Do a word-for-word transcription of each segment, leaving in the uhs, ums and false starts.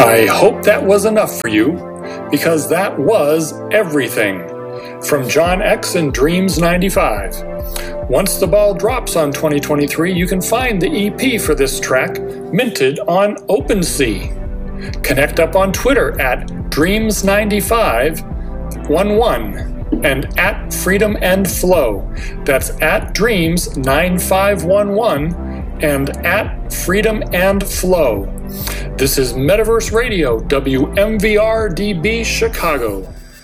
I hope that was enough for you, because that was everything from John X and Dreams ninety-five. Once the ball drops on twenty twenty-three, you can find the E P for this track minted on OpenSea. Connect up on Twitter at Dreams ninety-five eleven and at Freedom and Flow. That's at Dreams nine five one one and at Freedom and Flow. This is Metaverse Radio, W M V R D B Chicago.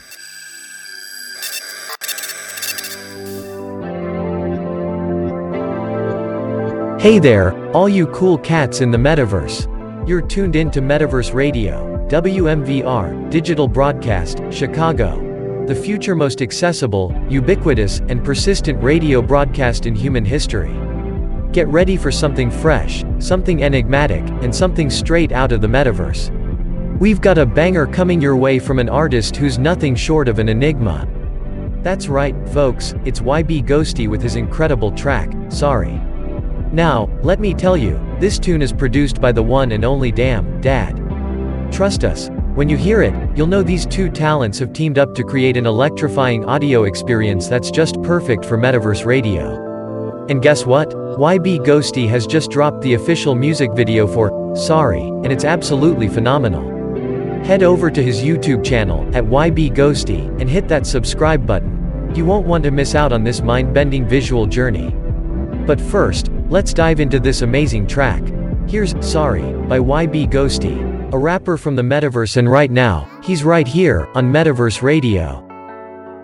Hey there, all you cool cats in the metaverse. You're tuned in to Metaverse Radio, W M V R, Digital Broadcast, Chicago. The future most accessible, ubiquitous, and persistent radio broadcast in human history. Get ready for something fresh, something enigmatic, and something straight out of the metaverse. We've got a banger coming your way from an artist who's nothing short of an enigma. That's right, folks, it's Y B Ghosty with his incredible track, Sorry. Now, let me tell you, this tune is produced by the one and only Damn Dad. Trust us, when you hear it, you'll know these two talents have teamed up to create an electrifying audio experience that's just perfect for Metaverse Radio. And guess what? Y B Ghosty has just dropped the official music video for Sorry, and it's absolutely phenomenal. Head over to his YouTube channel, at Y B Ghosty, and hit that subscribe button. You won't want to miss out on this mind-bending visual journey. But first, let's dive into this amazing track. Here's Sorry, by Y B Ghosty, a rapper from the metaverse, and right now, he's right here, on Metaverse Radio.